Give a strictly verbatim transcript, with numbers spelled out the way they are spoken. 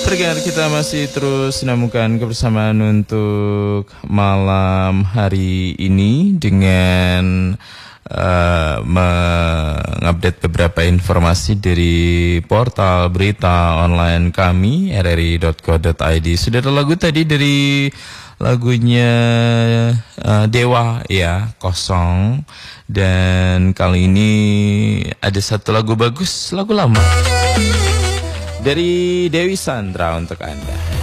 Pendengar, kita masih terus menemukan kebersamaan untuk malam hari ini dengan uh, mengupdate beberapa informasi dari portal berita online kami r r i dot co dot i d. Sudah ada lagu tadi dari lagunya uh, Dewa ya, Kosong. Dan kali ini ada satu lagu bagus, lagu lama dari Dewi Sandra untuk Anda.